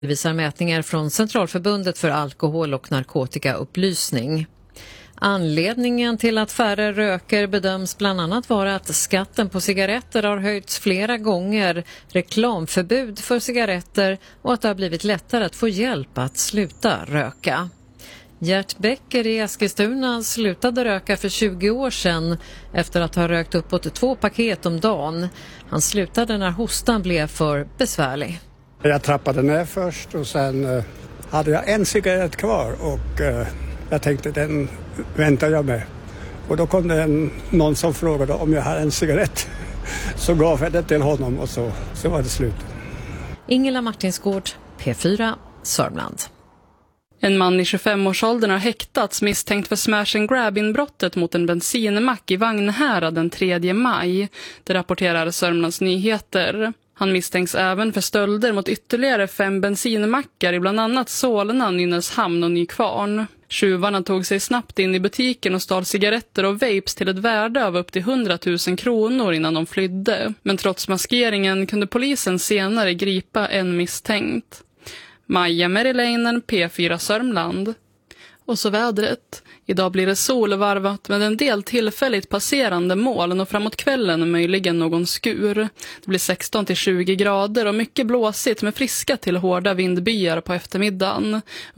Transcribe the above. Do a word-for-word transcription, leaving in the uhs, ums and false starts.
Det visar mätningar från Centralförbundet för alkohol- och narkotikaupplysning. Anledningen till att färre röker bedöms bland annat vara att skatten på cigaretter har höjts flera gånger, reklamförbud för cigaretter och att det har blivit lättare att få hjälp att sluta röka. Gert Becker i Eskilstuna slutade röka för tjugo år sedan efter att ha rökt uppåt två paket om dagen. Han slutade när hostan blev för besvärlig. Jag trappade ner först och sen eh, hade jag en cigarett kvar och eh, jag tänkte den väntar jag med. Och då kom det en, någon som frågade om jag hade en cigarett. Så gav jag det till honom och så, så var det slut. Ingela Martinsgård, P fyra, Sörmland. En man i tjugofemårsåldern har häktats misstänkt för smash and grab-inbrottet mot en bensinmack i Vagnhärad den tredje maj. Det rapporterar Sörmlands Nyheter. Han misstänks även för stölder mot ytterligare fem bensinmackar i bland annat Solna, Nynäshamn och Nykvarn. Tjuvarna tog sig snabbt in i butiken och stal cigaretter och vapes till ett värde av upp till hundratusen kronor innan de flydde. Men trots maskeringen kunde polisen senare gripa en misstänkt. Maja Merileinen, P fyra Sörmland. Och så vädret. Idag blir det solvarvat med en del tillfälligt passerande moln och framåt kvällen möjligen någon skur. Det blir sexton till tjugo grader och mycket blåsigt med friska till hårda vindbyar på eftermiddagen.